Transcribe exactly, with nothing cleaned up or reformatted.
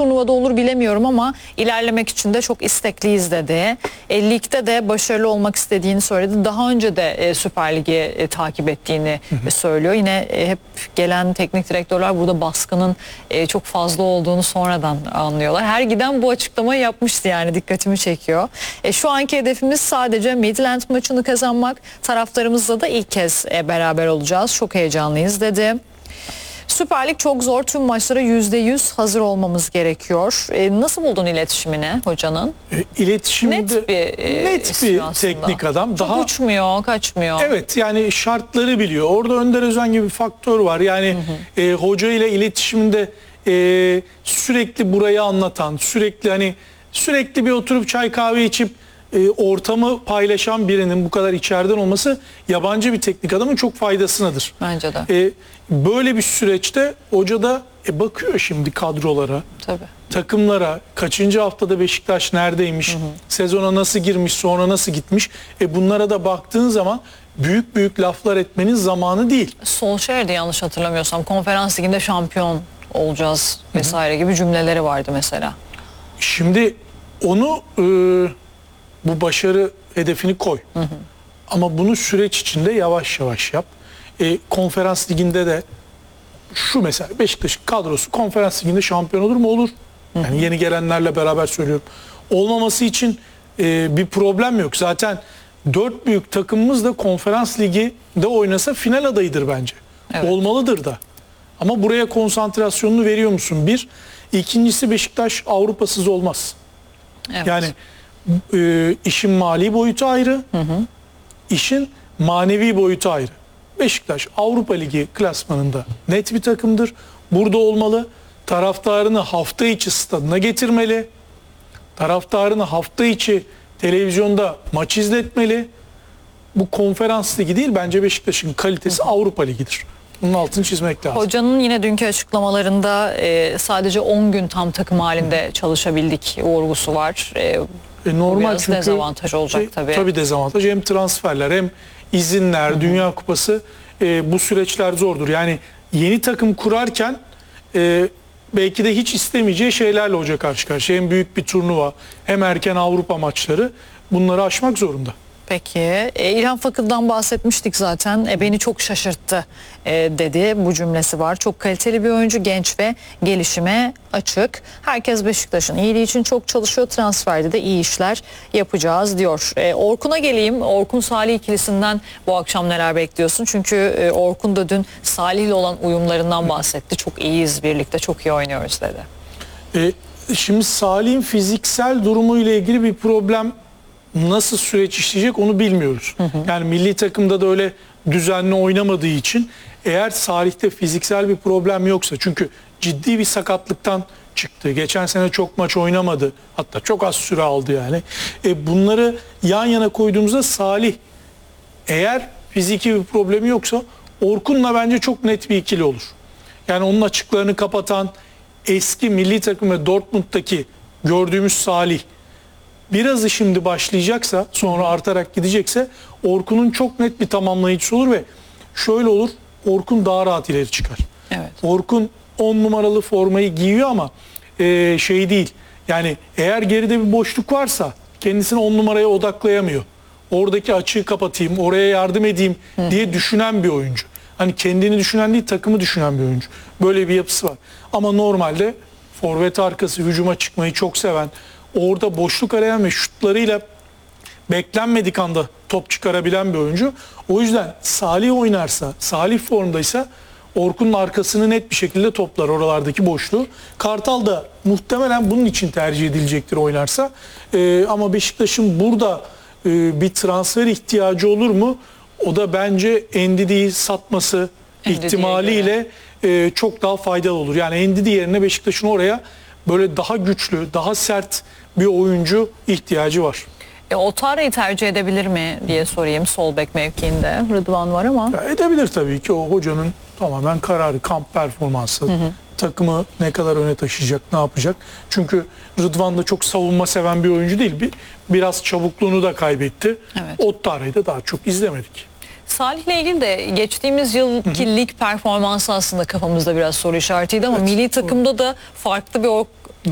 turnuvada olur bilemiyorum ama ilerlemek için de çok istekliyiz dedi. E, ligde de başarılı olmak istediğini söyledi. Daha önce de e, Süper Lig'i e, takip ettiğini hı hı. söylüyor. Yine e, hep gelen teknik direktörler burada baskının e, çok fazla olduğunu sonradan anlıyorlar. Her giden bu açıklamayı yapmıştı, yani dikkatimi çekiyor. E, şu anki hedefimiz sadece Midland maçını kazanmak. Taraftarımızla da ilk kez e, beraber olacağız. Çok heyecanlıyız dedi. Süper Lig çok zor. Tüm maçlara yüzde yüz hazır olmamız gerekiyor. E, nasıl buldun iletişimini hocanın? E, iletişimde net bir, e, net bir teknik adam. Çok daha uçmuyor, kaçmıyor. Evet, yani şartları biliyor. Orada Önder Özen gibi bir faktör var. Yani hı hı. E, hoca ile iletişiminde e, sürekli burayı anlatan, sürekli hani sürekli bir oturup çay kahve içip e, ortamı paylaşan birinin bu kadar içeriden olması yabancı bir teknik adamın çok faydasınadır. Bence de. E, böyle bir süreçte hoca da e, bakıyor şimdi kadrolara, tabii, takımlara, kaçıncı haftada Beşiktaş neredeymiş, hı hı. sezona nasıl girmiş, sonra nasıl gitmiş. E, bunlara da baktığın zaman büyük büyük laflar etmenin zamanı değil. Solskjaer'de yanlış hatırlamıyorsam Konferans Ligi'nde şampiyon olacağız vesaire, hı hı. gibi cümleleri vardı mesela. Şimdi onu e, bu başarı hedefini koy. Hı hı. Ama bunu süreç içinde yavaş yavaş yap. E, Konferans Ligi'nde de şu mesela Beşiktaş'ın kadrosu Konferans Ligi'nde şampiyon olur mu? Olur. Yani hı hı. yeni gelenlerle beraber söylüyorum. Olmaması için e, bir problem yok. Zaten dört büyük takımımız da Konferans Ligi'de oynasa final adayıdır bence. Evet. Olmalıdır da. Ama buraya konsantrasyonunu veriyor musun? Bir. İkincisi, Beşiktaş Avrupa'sız olmaz. Evet. Yani e, işin mali boyutu ayrı, hı hı. işin manevi boyutu ayrı. Beşiktaş Avrupa Ligi klasmanında net bir takımdır. Burada olmalı. Taraftarını hafta içi stadına getirmeli. Taraftarını hafta içi televizyonda maç izletmeli. Bu Konferans Ligi değil, bence Beşiktaş'ın kalitesi Avrupa Ligi'dir. Bunun altını çizmek lazım. Hocanın yine dünkü açıklamalarında e, sadece on gün tam takım halinde çalışabildik vurgusu var. E, e, normal, biraz çünkü dezavantaj olacak şey, tabii. Tabii dezavantaj. Hem transferler hem izinler, hı hı. Dünya Kupası, e, bu süreçler zordur. Yani yeni takım kurarken e, belki de hiç istemeyeceği şeylerle hoca karşı karşıya. Hem büyük bir turnuva, hem erken Avrupa maçları, bunları aşmak zorunda. Peki. E, İlhan Fakır'dan bahsetmiştik zaten. E, beni çok şaşırttı e, dedi. Bu cümlesi var. Çok kaliteli bir oyuncu, genç ve gelişime açık. Herkes Beşiktaş'ın iyiliği için çok çalışıyor. Transferde de iyi işler yapacağız diyor. E, Orkun'a geleyim. Orkun Salih ikilisinden bu akşam neler bekliyorsun? Çünkü e, Orkun da dün Salih'le olan uyumlarından bahsetti. Çok iyiyiz birlikte, çok iyi oynuyoruz dedi. E, şimdi Salih'in fiziksel durumu ile ilgili bir problem, nasıl süreç işleyecek onu bilmiyoruz. Hı hı. Yani milli takımda da öyle düzenli oynamadığı için, eğer Salih'te fiziksel bir problem yoksa, çünkü ciddi bir sakatlıktan çıktı. Geçen sene çok maç oynamadı. Hatta çok az süre aldı yani. E bunları yan yana koyduğumuzda Salih, eğer fiziki bir problemi yoksa, Orkun'la bence çok net bir ikili olur. Yani onun açıklarını kapatan, eski milli takım ve Dortmund'daki gördüğümüz Salih birazı şimdi başlayacaksa, sonra artarak gidecekse, Orkun'un çok net bir tamamlayıcısı olur ve şöyle olur: Orkun daha rahat ileri çıkar. Evet. Orkun on numaralı formayı giyiyor ama e, şey değil. Yani eğer geride bir boşluk varsa kendisini on numaraya odaklayamıyor. Oradaki açığı kapatayım, oraya yardım edeyim diye düşünen bir oyuncu. Hani kendini düşünen değil, takımı düşünen bir oyuncu. Böyle bir yapısı var. Ama normalde forvet arkası hücuma çıkmayı çok seven, orada boşluk arayan ve şutlarıyla beklenmedik anda top çıkarabilen bir oyuncu. O yüzden Salih oynarsa, Salih formdaysa, Orkun'un arkasını net bir şekilde toplar, oralardaki boşluğu. Kartal da muhtemelen bunun için tercih edilecektir oynarsa. Ee, ama Beşiktaş'ın burada e, bir transfer ihtiyacı olur mu? O da bence Endidi'yi satması Endidi'ye ihtimaliyle e, çok daha faydalı olur. Yani Endidi yerine Beşiktaş'ın oraya böyle daha güçlü, daha sert bir oyuncu ihtiyacı var. E, Otara'yı tercih edebilir mi diye sorayım. Sol bek mevkiinde Rıdvan var ama. Ya edebilir tabii ki, o hocanın tamamen kararı, kamp performansı, hı hı. takımı ne kadar öne taşıyacak, ne yapacak. Çünkü Rıdvan da çok savunma seven bir oyuncu değil. Bir, biraz çabukluğunu da kaybetti. Evet. Otara'yı da daha çok izlemedik. Salih'le ilgili de geçtiğimiz yılki lig performansı aslında kafamızda biraz soru işaretiydi ama evet, milli takımda da farklı bir